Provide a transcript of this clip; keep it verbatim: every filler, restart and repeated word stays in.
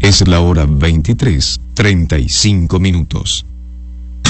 Es la hora veintitrés, treinta y cinco minutos.